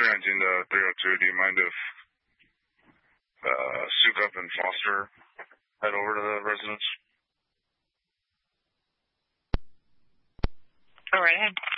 Transient 302, do you mind if Sukup and Foster head over to the residence? All right.